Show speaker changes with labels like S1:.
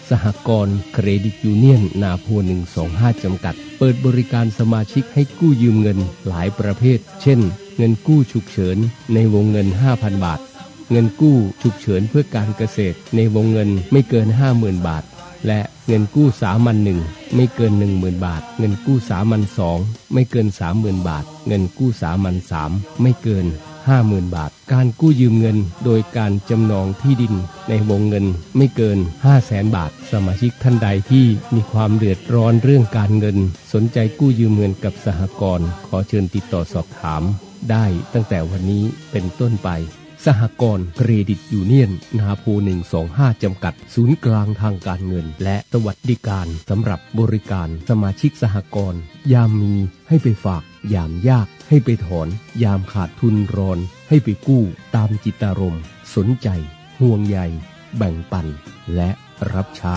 S1: สหกรณ์เครดิตยูเนียนนาโพ125จำกัดเปิดบริการสมาชิกให้กู้ยืมเงินหลายประเภทเช่นเงินกู้ฉุกเฉินในวงเงิน 5,000 บาทเงินกู้ฉุกเฉินเพื่อการเกษตรในวงเงินไม่เกิน 50,000 บาทและเงินกู้สามัญ1ไม่เกิน 10,000 บาทเงินกู้สามัญ2ไม่เกิน 30,000 บาทเงินกู้สามัญ3ไม่เกิน 50,000 บาทการกู้ยืมเงินโดยการจำนองที่ดินในวงเงินไม่เกิน 500,000 บาทสมาชิกท่านใดที่มีความเดือดร้อนเรื่องการเงินสนใจกู้ยืมเงินกับสหกรณ์ขอเชิญติดต่อสอบถามได้ตั้งแต่วันนี้เป็นต้นไปสหกรณ์เครดิตยูเนียนนาโพ125จำกัดศูนย์กลางทางการเงินและสวัสดิการสำหรับบริการสมาชิกสหกรณ์ยามมีให้ไปฝากยามยากให้ไปถอนยามขาดทุนรอนให้ไปกู้ตามจิตอารมณ์สนใจห่วงใยแบ่งปันและรับใช้